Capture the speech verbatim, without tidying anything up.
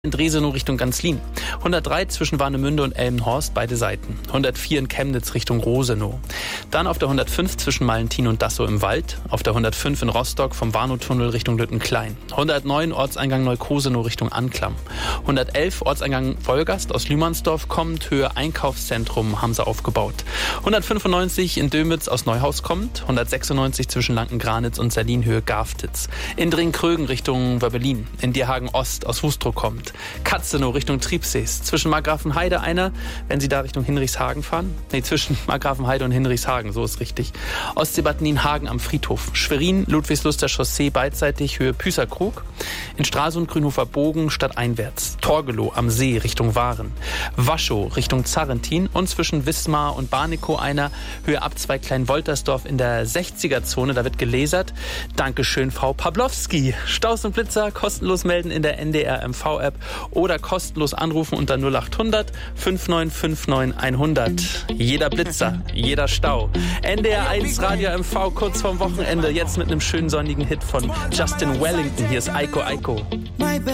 In Dresenow Richtung Ganzlin. hundertdrei zwischen Warnemünde und Elmenhorst, beide Seiten. hundertvier in Chemnitz Richtung Rosenow. Dann auf der hundertfünf zwischen Malentin und Dassow im Wald. Auf der hundertfünf in Rostock vom Warnow-Tunnel Richtung Lüttenklein. hundertneun Ortseingang Neukosenow Richtung Anklam. hundertelf Ortseingang Wolgast aus Lühmannsdorf kommend, Höhe Einkaufszentrum haben sie aufgebaut. hundertfünfundneunzig in Dömitz aus Neuhaus kommt. hundertsechsundneunzig zwischen Lanken-Granitz und Salin Höhe Garftitz. In Dringkrögen Richtung Wöbbelin. In Dierhagen Ost aus Wustrow kommt. Katzenow Richtung Triebsees. Zwischen Markgrafenheide einer, wenn Sie da Richtung Hinrichshagen fahren. Nee, zwischen Markgrafenheide und Hinrichshagen, so ist richtig. Ostsee-Bad Nienhagen am Friedhof. Schwerin, Ludwigsluster Chaussee beidseitig Höhe Püßerkrug. In Stralsund Grünhofer Bogen stadteinwärts. Torgelow am See Richtung Waren. Waschow Richtung Zarrentin und zwischen Wismar und Barnekow einer, Höhe Abzweig Klein-Woltersdorf in der sechziger-Zone. Da wird gelasert. Dankeschön, Frau Pawlowski. Staus und Blitzer kostenlos melden in der N D R M V-App oder kostenlos anrufen unter null achthundert fünfundneunzig fünfundneunzig hundert. Jeder Blitzer, jeder Stau. N D R eins Radio M V kurz vorm Wochenende, jetzt mit einem schönen sonnigen Hit von Justin Wellington. Hier ist Aiko Aiko.